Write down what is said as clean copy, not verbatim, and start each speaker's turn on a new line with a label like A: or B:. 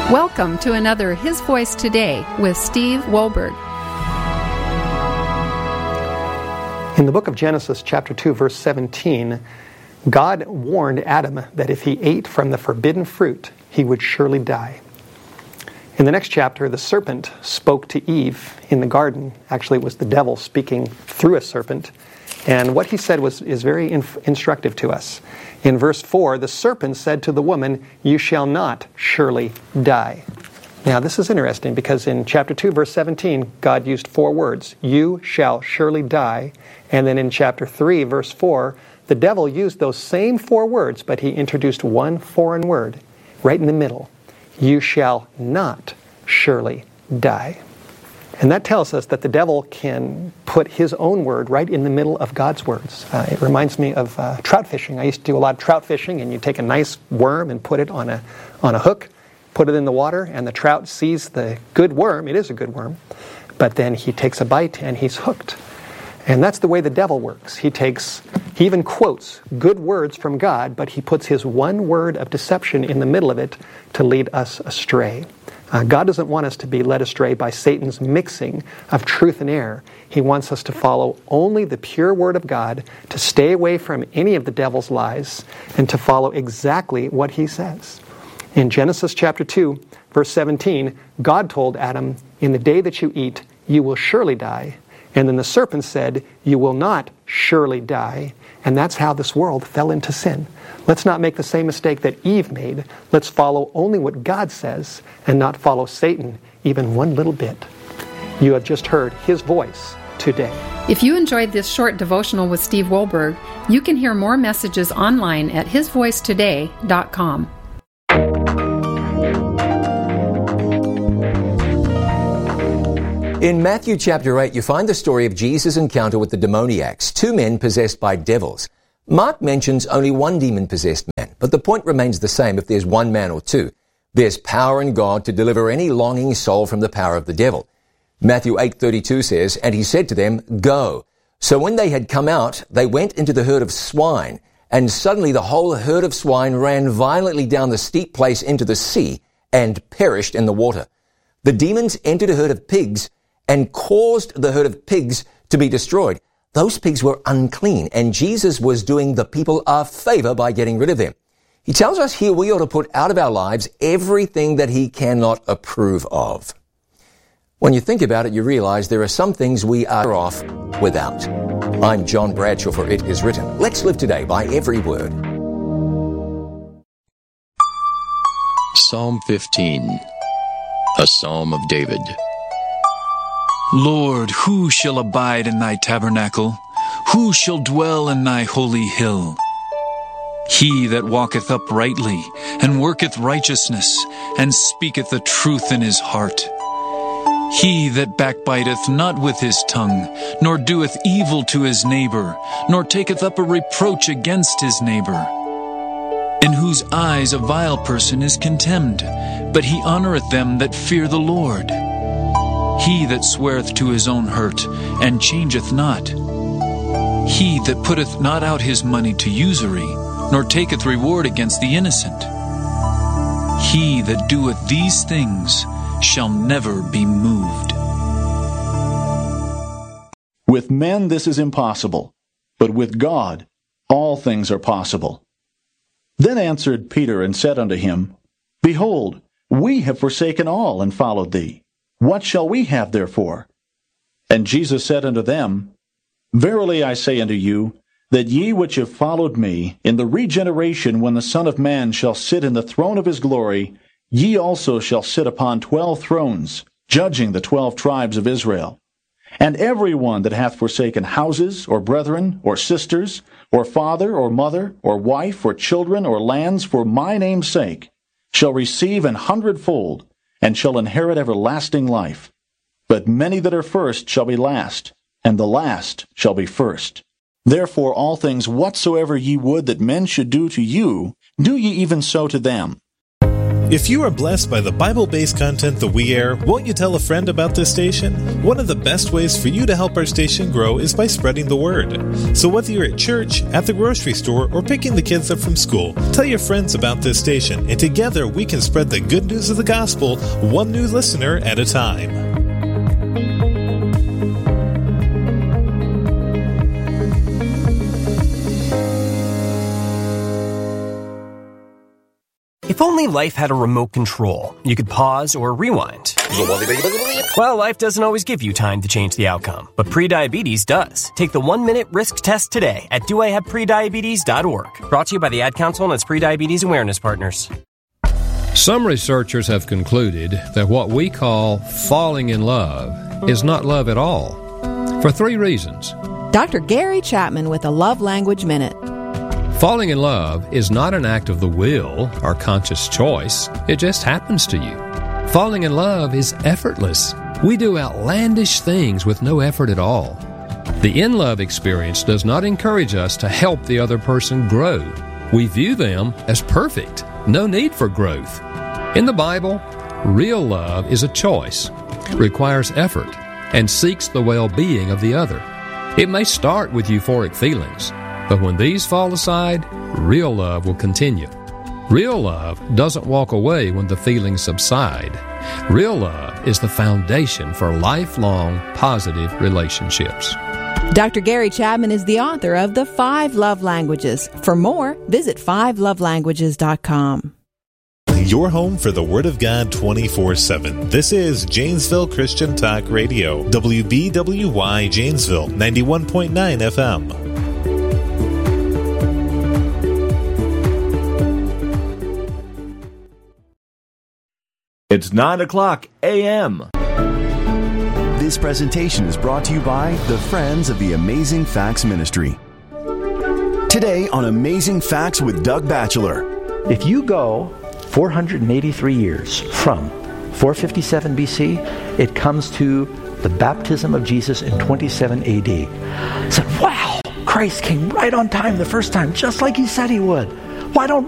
A: Welcome to another His Voice Today with Steve Wohlberg.
B: In the book of Genesis, chapter 2, verse 17, God warned Adam that if he ate from the forbidden fruit, he would surely die. In the next chapter, the serpent spoke to Eve in the garden. Actually, it was the devil speaking through a serpent. And what he said is very instructive to us. In verse 4, the serpent said to the woman, "You shall not surely die." Now, this is interesting because in chapter 2, verse 17, God used 4 words. You shall surely die. And then in chapter 3, verse 4, the devil used those same 4 words, but he introduced one foreign word right in the middle. You shall not surely die. And that tells us that the devil can put his own word right in the middle of God's words. It reminds me of trout fishing. I used to do a lot of trout fishing, and you take a nice worm and put it on a hook, put it in the water, and the trout sees the good worm. It is a good worm. But then he takes a bite, and he's hooked. And that's the way the devil works. He even quotes good words from God, but he puts his one word of deception in the middle of it to lead us astray. God doesn't want us to be led astray by Satan's mixing of truth and error. He wants us to follow only the pure Word of God, to stay away from any of the devil's lies, and to follow exactly what he says. In Genesis chapter 2, verse 17, God told Adam, "In the day that you eat, you will surely die." And then the serpent said, "You will not surely die." And that's how this world fell into sin. Let's not make the same mistake that Eve made. Let's follow only what God says and not follow Satan even one little bit. You have just heard His Voice Today.
A: If you enjoyed this short devotional with Steve Wohlberg, you can hear more messages online at hisvoicetoday.com.
C: In Matthew chapter 8, you find the story of Jesus' encounter with the demoniacs, 2 men possessed by devils. Mark mentions only 1 demon-possessed man, but the point remains the same if there's 1 man or 2. There's power in God to deliver any longing soul from the power of the devil. Matthew 8:32 says, "And he said to them, 'Go.' So when they had come out, they went into the herd of swine, and suddenly the whole herd of swine ran violently down the steep place into the sea and perished in the water. The demons entered a herd of pigs and caused the herd of pigs to be destroyed. Those pigs were unclean, and Jesus was doing the people a favor by getting rid of them." He tells us here we ought to put out of our lives everything that he cannot approve of. When you think about it, you realize there are some things we are off without. I'm John Bradshaw for It Is Written. Let's live today by every word.
D: Psalm 15, a psalm of David.
E: Lord, who shall abide in thy tabernacle? Who shall dwell in thy holy hill? He that walketh uprightly, and worketh righteousness, and speaketh the truth in his heart. He that backbiteth not with his tongue, nor doeth evil to his neighbor, nor taketh up a reproach against his neighbor. In whose eyes a vile person is contemned, but he honoureth them that fear the Lord. He that sweareth to his own hurt, and changeth not. He that putteth not out his money to usury, nor taketh reward against the innocent. He that doeth these things shall never be moved.
F: With men this is impossible, but with God all things are possible. Then answered Peter and said unto him, Behold, we have forsaken all and followed thee. What shall we have therefore? And Jesus said unto them, Verily I say unto you, that ye which have followed me, in the regeneration when the Son of Man shall sit in the throne of his glory, ye also shall sit upon 12 thrones, judging the 12 tribes of Israel. And every one that hath forsaken houses, or brethren, or sisters, or father, or mother, or wife, or children, or lands, for my name's sake, shall receive 100-fold, and shall inherit everlasting life. But many that are first shall be last, and the last shall be first. Therefore all things whatsoever ye would that men should do to you, do ye even so to them.
G: If you are blessed by the Bible-based content that we air, won't you tell a friend about this station? One of the best ways for you to help our station grow is by spreading the word. So whether you're at church, at the grocery store, or picking the kids up from school, tell your friends about this station, and together we can spread the good news of the gospel, one new listener at a time.
H: If only life had a remote control, you could pause or rewind. Well, life doesn't always give you time to change the outcome, but prediabetes does. Take the 1-minute risk test today at doihaveprediabetes.org. Brought to you by the Ad Council and its Prediabetes Awareness Partners.
I: Some researchers have concluded that what we call falling in love is not love at all, for 3 reasons.
J: Dr. Gary Chapman with a Love Language Minute.
I: Falling in love is not an act of the will or conscious choice. It just happens to you. Falling in love is effortless. We do outlandish things with no effort at all. The in-love experience does not encourage us to help the other person grow. We view them as perfect. No need for growth. In the Bible, real love is a choice, requires effort, and seeks the well-being of the other. It may start with euphoric feelings, but when these fall aside, real love will continue. Real love doesn't walk away when the feelings subside. Real love is the foundation for lifelong positive relationships.
J: Dr. Gary Chapman is the author of The 5 Love Languages. For more, visit 5lovelanguages.com.
G: Your home for the Word of God 24/7. This is Janesville Christian Talk Radio. WBWY Janesville, 91.9 FM.
K: It's 9 o'clock a.m.
L: This presentation is brought to you by the Friends of the Amazing Facts Ministry. Today on Amazing Facts with Doug Batchelor.
M: If you go 483 years from 457 BC, it comes to the baptism of Jesus in 27 AD. I said, wow, Christ came right on time the first time, just like he said he would. Why don't